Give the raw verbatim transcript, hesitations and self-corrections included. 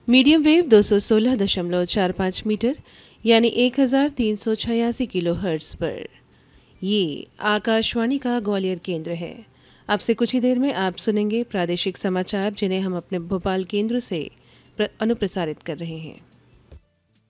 Medium wave दो सौ सोलह दशमलव चार पाँच मीटर यानी एक हज़ार तीन सौ छियासी किलो हर्ट्ज पर। ये आकाशवाणी का ग्वालियर केंद्र है। अब से कुछ ही देर में आप सुनेंगे प्रादेशिक समाचार, जिन्हें हम अपने भोपाल केंद्र से अनुप्रसारित कर रहे हैं।